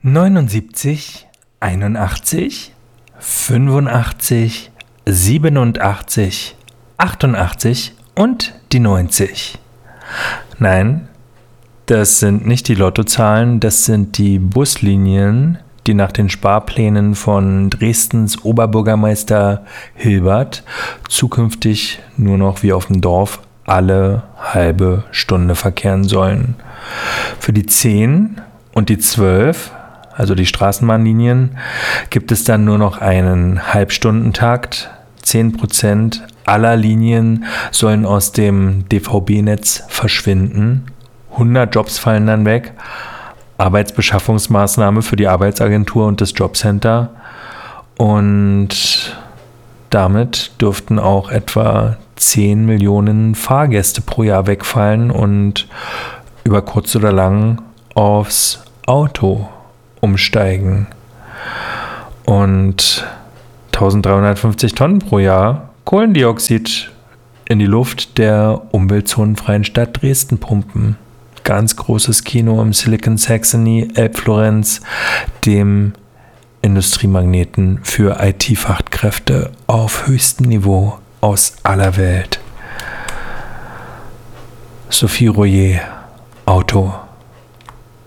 79, 81, 85, 87, 88 und die 90. Nein, das sind nicht die Lottozahlen, das sind die Buslinien, die nach den Sparplänen von Dresdens Oberbürgermeister Hilbert zukünftig nur noch wie auf dem Dorf alle halbe Stunde verkehren sollen. Für die 10 und die 12, also die Straßenbahnlinien, gibt es dann nur noch einen Halbstundentakt. 10% aller Linien sollen aus dem DVB-Netz verschwinden. 100 Jobs fallen dann weg. Arbeitsbeschaffungsmaßnahme für die Arbeitsagentur und das Jobcenter. Und damit dürften auch etwa 10 Millionen Fahrgäste pro Jahr wegfallen und über kurz oder lang aufs Auto umsteigen. Und 1350 Tonnen pro Jahr Kohlendioxid in die Luft der umweltzonenfreien Stadt Dresden pumpen. Ganz großes Kino im Silicon Saxony, Elbflorenz, dem Industriemagneten für IT-Fachkräfte auf höchstem Niveau aus aller Welt. Sophie Royer, Auto.